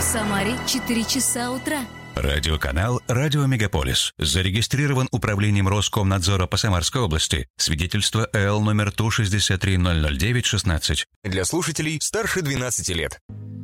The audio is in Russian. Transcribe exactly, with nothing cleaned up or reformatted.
Самаре четыре часа утра. Радиоканал «Радио Мегаполис». Зарегистрирован Управлением Роскомнадзора по Самарской области. Свидетельство эл номер Ту шестьдесят три ноль ноль девять шестнадцать. Для слушателей старше двенадцати лет.